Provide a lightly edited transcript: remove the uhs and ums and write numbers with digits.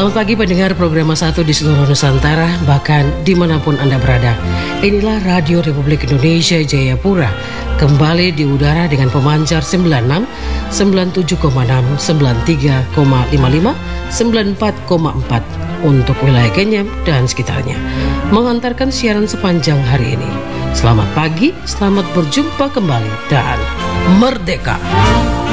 Selamat pagi pendengar program 1 di seluruh Nusantara, bahkan dimanapun Anda berada. Inilah Radio Republik Indonesia Jayapura, kembali di udara dengan pemancar 96, 97,6, 93,55, 94,4 untuk wilayah Kenyam dan sekitarnya, mengantarkan siaran sepanjang hari ini. Selamat pagi, selamat berjumpa kembali, dan merdeka!